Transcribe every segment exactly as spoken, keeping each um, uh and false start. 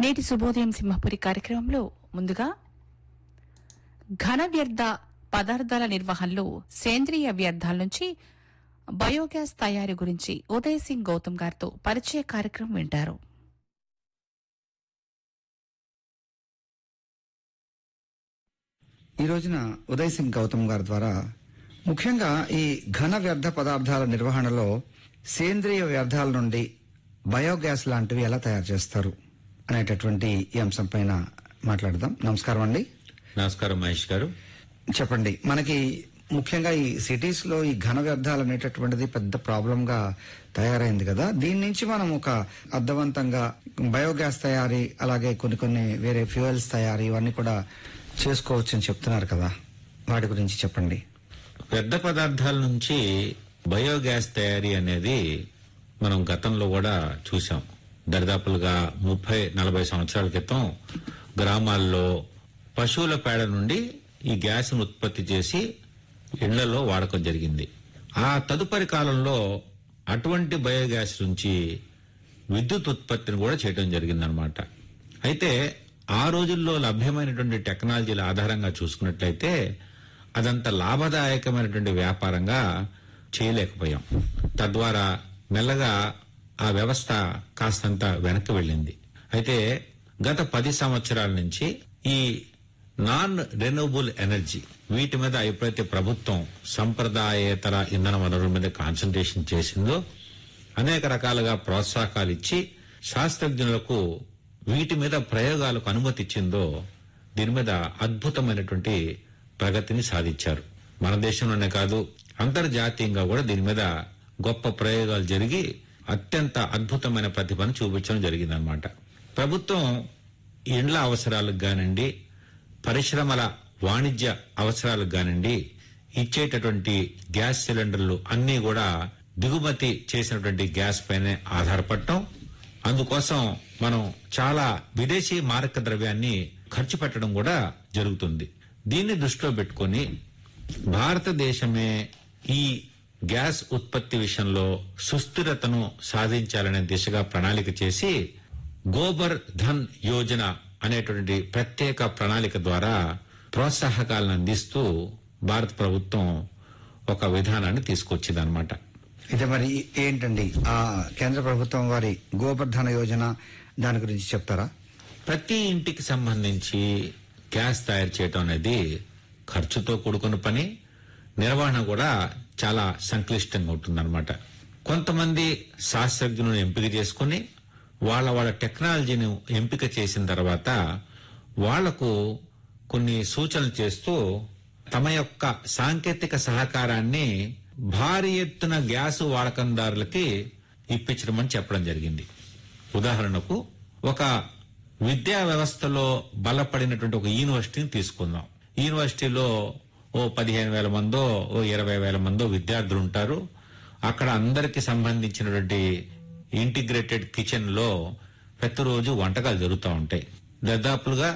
నేటి శుభోదయం సింహపురి కార్యక్రమంలో ముందుగా ఘన వ్యర్థ పదార్థాల నిర్వహణలో సేంద్రియ వ్యర్థాల నుంచి బయోగ్యాస్ తయారీ గురించి ఉదయ్ సింగ్ గౌతమ్ గారితో పరిచయ కార్యక్రమం వింటారు. ఈ రోజున ఉదయ్ సింగ్ గౌతమ్ గారి ద్వారా ముఖ్యంగా ఈ ఘన వ్యర్థ పదార్థాల నిర్వహణలో సేంద్రియ వ్యర్థాల నుండి బయోగ్యాస్ లాంటివి ఎలా తయారు చేస్తారు అనేటటువంటి ఈ అంశం పైన మాట్లాడదాం. నమస్కారం అండి. నమస్కారం మహేష్ గారు. చెప్పండి, మనకి ముఖ్యంగా ఈ సిటీస్ లో ఈ ఘన వ్యర్థాలు అనేటటువంటిది పెద్ద ప్రాబ్లం గా తయారైంది కదా. దీని నుంచి మనం ఒక అర్థవంతంగా బయోగ్యాస్ తయారీ, అలాగే కొన్ని కొన్ని వేరే ఫ్యూయల్స్ తయారీ ఇవన్నీ కూడా చేసుకోవచ్చు అని చెప్తున్నారు కదా, వాటి గురించి చెప్పండి. వ్యర్థ పదార్థాల నుంచి బయోగ్యాస్ తయారీ అనేది మనం గతంలో కూడా చూసాం. దరిదాపులుగా ముప్పై నలభై సంవత్సరాల క్రితం గ్రామాల్లో పశువుల పేడ నుండి ఈ గ్యాస్ ను ఉత్పత్తి చేసి ఇళ్లలో వాడకం జరిగింది. ఆ తదుపరి కాలంలో అటువంటి బయోగ్యాస్ నుంచి విద్యుత్ ఉత్పత్తిని కూడా చేయడం జరిగిందనమాట. అయితే ఆ రోజుల్లో లభ్యమైనటువంటి టెక్నాలజీల ఆధారంగా చూసుకున్నట్లయితే అదంత లాభదాయకమైనటువంటి వ్యాపారంగా చేయలేకపోయాం. తద్వారా మెల్లగా ఆ వ్యవస్థ కాస్తంత వెనక్కి వెళ్ళింది. అయితే గత పది సంవత్సరాల నుంచి ఈ నాన్ రెన్యూవబుల్ ఎనర్జీ వీటి మీద ఎప్పుడైతే ప్రభుత్వం సంప్రదాయేతర ఇంధన వనరుల మీద కాన్సన్ట్రేషన్ చేసిందో, అనేక రకాలుగా ప్రోత్సాహకాలు ఇచ్చి శాస్త్రజ్ఞులకు వీటి మీద ప్రయోగాలకు అనుమతి ఇచ్చిందో, దీని మీద అద్భుతమైనటువంటి ప్రగతిని సాధించారు. మన దేశంలోనే కాదు, అంతర్జాతీయంగా కూడా దీని మీద గొప్ప ప్రయోగాలు జరిగి అత్యంత అద్భుతమైన ప్రతిభను చూపించడం జరిగిందనమాట. ప్రభుత్వం ఇండ్ల అవసరాలకు గానండి, పరిశ్రమల వాణిజ్య అవసరాలకు గానండి ఇచ్చేటటువంటి గ్యాస్ సిలిండర్లు అన్నీ కూడా దిగుమతి చేసినటువంటి గ్యాస్ పైనే ఆధారపడటం. అందుకోసం మనం చాలా విదేశీ మారక ద్రవ్యాన్ని ఖర్చు పెట్టడం కూడా జరుగుతుంది. దీన్ని దృష్టిలో పెట్టుకుని భారతదేశమే ఈ గ్యాస్ ఉత్పత్తి విషయంలో సుస్థిరతను సాధించాలనే దిశగా ప్రణాళిక చేసి గోబర్ ధన్ యోజన అనేటువంటి ప్రత్యేక ప్రణాళిక ద్వారా ప్రోత్సాహకాలను అందిస్తూ భారత ప్రభుత్వం ఒక విధానాన్ని తీసుకొచ్చిందనమాట. ఇది మరి ఏంటండి ఆ కేంద్ర ప్రభుత్వం వారి గోబర్ధన యోజన, దాని గురించి చెప్తారా? ప్రతి ఇంటికి సంబంధించి గ్యాస్ తయారు చేయడం అనేది ఖర్చుతో కూడుకున్న పని, నిర్వహణ కూడా చాలా సంక్లిష్టంగా ఉంటుందన్నమాట. కొంతమంది శాస్త్రజ్ఞులను ఎంపిక చేసుకుని వాళ్ళ వాళ్ళ టెక్నాలజీని ఎంపిక చేసిన తర్వాత వాళ్లకు కొన్ని సూచనలు చేస్తూ తమ యొక్క సాంకేతిక సహకారాన్ని భారీ ఎత్తున గ్యాస్ వాడకందారులకి ఇప్పించడమని చెప్పడం జరిగింది. ఉదాహరణకు ఒక విద్యా వ్యవస్థలో బలపడినటువంటి ఒక యూనివర్సిటీని తీసుకుందాం. యూనివర్సిటీలో ఓ పదిహేను వేల మందో ఓ ఇరవై వేల మందో విద్యార్థులు ఉంటారు. అక్కడ అందరికి సంబంధించినటువంటి ఇంటిగ్రేటెడ్ కిచెన్ లో ప్రతిరోజు వంటకాలు జరుగుతూ ఉంటాయి. దాదాపులుగా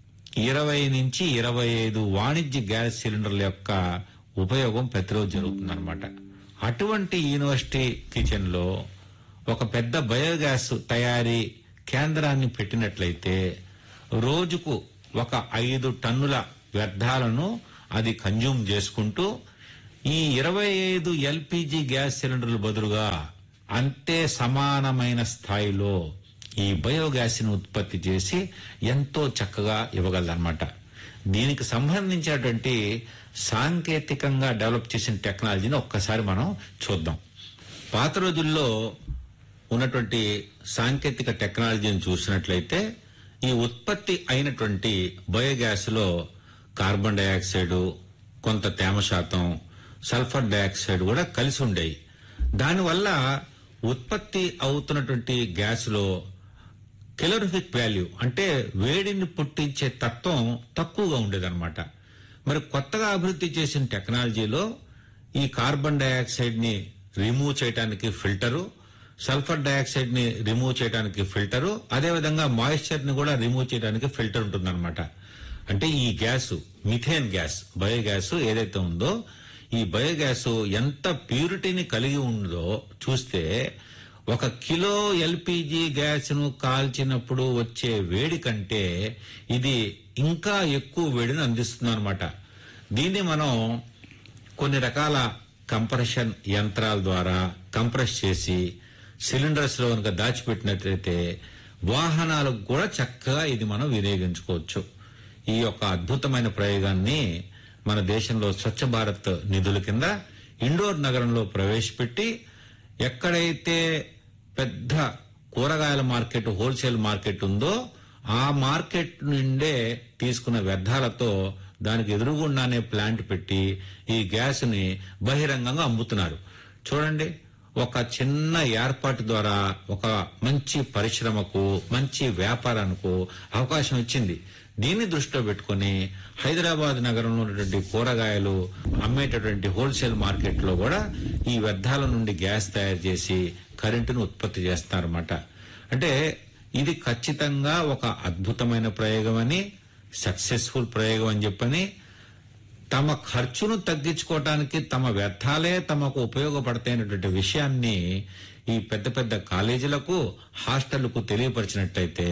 ఇరవై నుంచి ఇరవై ఐదు వాణిజ్య గ్యాస్ సిలిండర్ల యొక్క ఉపయోగం ప్రతిరోజు జరుగుతుందన్నమాట. అటువంటి యూనివర్సిటీ కిచెన్ లో ఒక పెద్ద బయోగ్యాస్ తయారీ కేంద్రాన్ని పెట్టినట్లయితే రోజుకు ఒక ఐదు టన్నుల వ్యర్థాలను అది కన్జ్యూమ్ చేసుకుంటూ ఈ ఇరవై ఐదు ఎల్పిజి గ్యాస్ సిలిండర్ల బదులుగా అంతే సమానమైన స్థాయిలో ఈ బయోగ్యాస్ ని ఉత్పత్తి చేసి ఎంతో చక్కగా ఇవ్వగలదన్నమాట. దీనికి సంబంధించినటువంటి సాంకేతికంగా డెవలప్ చేసిన టెక్నాలజీని ఒక్కసారి మనం చూద్దాం. పాత రోజుల్లో ఉన్నటువంటి సాంకేతిక టెక్నాలజీని చూసినట్లయితే ఈ ఉత్పత్తి అయినటువంటి బయోగ్యాస్ లో కార్బన్ డైఆక్సైడ్, కొంత తేమ శాతం, సల్ఫర్ డైఆక్సైడ్ కూడా కలిసి ఉండేవి. దానివల్ల ఉత్పత్తి అవుతున్నటువంటి గ్యాస్ లో కెలోరిఫిక్ వాల్యూ అంటే వేడిని పుట్టించే తత్వం తక్కువగా ఉండేదన్నమాట. మరి కొత్తగా అభివృద్ధి చేసిన టెక్నాలజీలో ఈ కార్బన్ డైఆక్సైడ్ ని రిమూవ్ చేయడానికి ఫిల్టరు, సల్ఫర్ డైఆక్సైడ్ ని రిమూవ్ చేయడానికి ఫిల్టరు, అదేవిధంగా మాయిశ్చర్ ని కూడా రిమూవ్ చేయడానికి ఫిల్టర్ ఉంటుందన్నమాట. అంటే ఈ గ్యాస్ మిథేన్ గ్యాస్ బయోగ్యాస్ ఏదైతే ఉందో ఈ బయోగ్యాస్ ఎంత ప్యూరిటీని కలిగి ఉందో చూస్తే ఒక కిలో ఎల్పిజి గ్యాస్ ను కాల్చినప్పుడు వచ్చే వేడి కంటే ఇది ఇంకా ఎక్కువ వేడిని అందిస్తుంది అనమాట. దీన్ని మనం కొన్ని రకాల కంప్రెషన్ యంత్రాల ద్వారా కంప్రెస్ చేసి సిలిండర్స్ లో కనుక దాచిపెట్టినట్లయితే వాహనాలకు కూడా చక్కగా ఇది మనం వినియోగించుకోవచ్చు. ఈ యొక్క అద్భుతమైన ప్రయోగాన్ని మన దేశంలో స్వచ్ఛ భారత్ నిధుల కింద ఇండోర్ నగరంలో ప్రవేశపెట్టి ఎక్కడైతే పెద్ద కూరగాయల మార్కెట్, హోల్సేల్ మార్కెట్ ఉందో ఆ మార్కెట్ నుండే తీసుకున్న వ్యర్థాలతో దానికి ఎదురుగుండానే ప్లాంట్ పెట్టి ఈ గ్యాస్ ని బహిరంగంగా అమ్ముతున్నారు. చూడండి, ఒక చిన్న ఏర్పాటు ద్వారా ఒక మంచి పరిశ్రమకు, మంచి వ్యాపారానికి అవకాశం ఇచ్చింది. దీన్ని దృష్టిలో పెట్టుకుని హైదరాబాద్ నగరంలో ఉన్నటువంటి కూరగాయలు అమ్మేటటువంటి హోల్సేల్ మార్కెట్ లో కూడా ఈ వ్యర్థాల నుండి గ్యాస్ తయారు చేసి కరెంటును ఉత్పత్తి చేస్తారన్నమాట. అంటే ఇది ఖచ్చితంగా ఒక అద్భుతమైన ప్రయోగం అని, సక్సెస్ఫుల్ ప్రయోగం అని చెప్పని, తమ ఖర్చును తగ్గించుకోవటానికి తమ వ్యర్థాలే తమకు ఉపయోగపడతాయనేటువంటి విషయాన్ని ఈ పెద్ద పెద్ద కాలేజీలకు, హాస్టళ్లకు తెలియపరిచినట్టయితే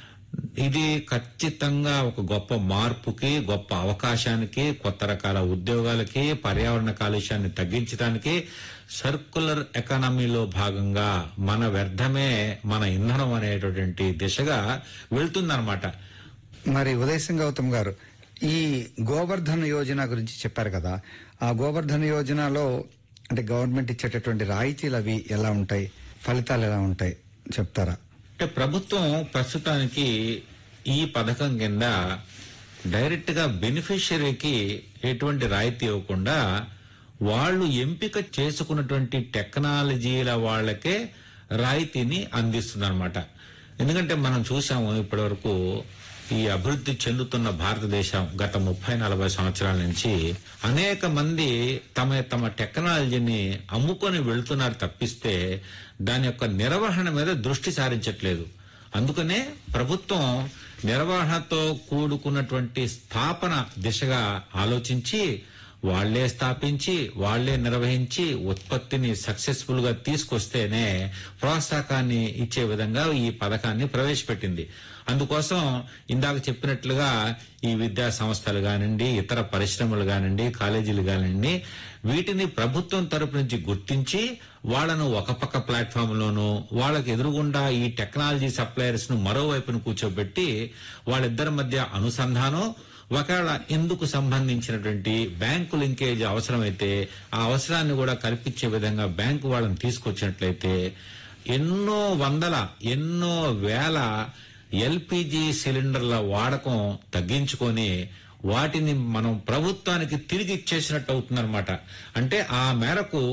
ఇది ఖచ్చితంగా ఒక గొప్ప మార్పుకి, గొప్ప అవకాశానికి, కొత్త రకాల ఉద్యోగాలకి, పర్యావరణ కాలుష్యాన్ని తగ్గించడానికి, సర్కులర్ ఎకానమీలో భాగంగా మన వ్యర్థమే మన ఇంధనం అనేటటువంటి దిశగా వెళ్తుందన్నమాట. మరి ఉదయ్ గౌతమ్ గారు, ఈ గోవర్ధన్ యోజన గురించి చెప్పారు కదా, ఆ గోవర్ధన్ యోజనలో అంటే గవర్నమెంట్ ఇచ్చేటటువంటి రాయితీలు అవి ఎలా ఉంటాయి, ఫలితాలు ఎలా ఉంటాయి చెప్తారా? అంటే ప్రభుత్వం ప్రస్తుతానికి ఈ పథకం కింద డైరెక్ట్ గా బెనిఫిషియరీకి ఎటువంటి రాయితీ ఇవ్వకుండా వాళ్ళు ఎంపిక చేసుకున్నటువంటి టెక్నాలజీల వాళ్ళకే రాయితీని అందిస్తుందన్నమాట. ఎందుకంటే మనం చూసాము ఇప్పటి వరకు ఈ అభివృద్ధి చెందుతున్న భారతదేశం గత ముప్పై నలభై సంవత్సరాల నుంచి అనేక మంది తమ తమ టెక్నాలజీని అమ్ముకొని వెళ్తున్నారు తప్పిస్తే దాని యొక్క నిర్వహణ మీద దృష్టి సారించట్లేదు. అందుకనే ప్రభుత్వం నిర్వహణతో కూడుకున్నటువంటి స్థాపన దిశగా ఆలోచించి వాళ్లే స్థాపించి, వాళ్లే నిర్వహించి ఉత్పత్తిని సక్సెస్ఫుల్ గా తీసుకొస్తేనే ప్రోత్సాహకాన్ని ఇచ్చే విధంగా ఈ పథకాన్ని ప్రవేశపెట్టింది. అందుకోసం ఇందాక చెప్పినట్లుగా ఈ విద్యా సంస్థలు కానివ్వండి, ఇతర పరిశ్రమలు కానివ్వండి, కాలేజీలు కానివ్వండి, వీటిని ప్రభుత్వం తరపు నుంచి గుర్తించి వాళ్లను ఒక పక్క ప్లాట్ఫామ్ లోను, వాళ్ళకి ఎదురుగుండా ఈ టెక్నాలజీ సప్లయర్స్ ను మరోవైపును కూర్చోబెట్టి వాళ్ళిద్దరి మధ్య అనుసంధానం, ఒకవేళ ఇందుకు సంబంధించినటువంటి బ్యాంకు లింకేజ్ అవసరమైతే ఆ అవసరాన్ని కూడా కల్పించే విధంగా బ్యాంకు వాళ్ళని తీసుకొచ్చినట్లయితే ఎన్నో వందల ఎన్నో వేల ఎల్పిజి సిలిండర్ల వాడకం తగ్గించుకొని వాటిని మనం ప్రభుత్వానికి తిరిగి ఇచ్చేసినట్టు అవుతుందన్నమాట. అంటే ఆ మేరకు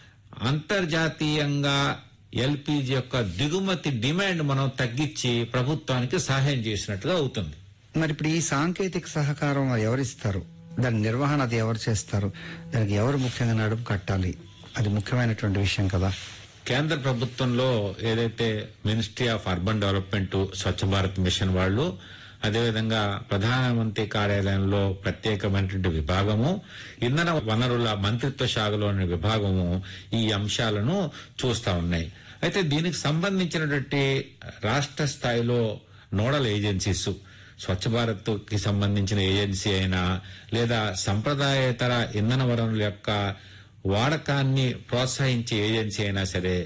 అంతర్జాతీయంగా ఎల్పిజి యొక్క దిగుమతి డిమాండ్ మనం తగ్గించి ప్రభుత్వానికి సహాయం చేసినట్టుగా అవుతుంది. మరి ఇప్పుడు ఈ సాంకేతిక సహకారం ఎవరిస్తారు, దాని నిర్వహణ అది ఎవరు చేస్తారు, దానికి ఎవరు ముఖ్యంగా నడుపు కట్టాలి, అది ముఖ్యమైనటువంటి విషయం కదా. కేంద్ర ప్రభుత్వంలో ఏదైతే ministry of urban development, Swachh Bharat machine వాళ్ళు, అదేవిధంగా ప్రధానమంత్రి కార్యాలయంలో ప్రత్యేకమైనటువంటి విభాగము, ఇంధన వనరుల మంత్రిత్వ శాఖలోని విభాగము ఈ అంశాలను చూస్తా ఉన్నాయి. అయితే దీనికి సంబంధించినటువంటి రాష్ట్ర స్థాయిలో నోడల్ ఏజెన్సీస్, స్వచ్ఛ భారత్ కి సంబంధించిన ఏజెన్సీ అయినా లేదా సంప్రదాయేతర ఇంధన వనరుల యొక్క వాడకాన్ని ప్రోత్సహించే ఏజెన్సీ అయినా సరే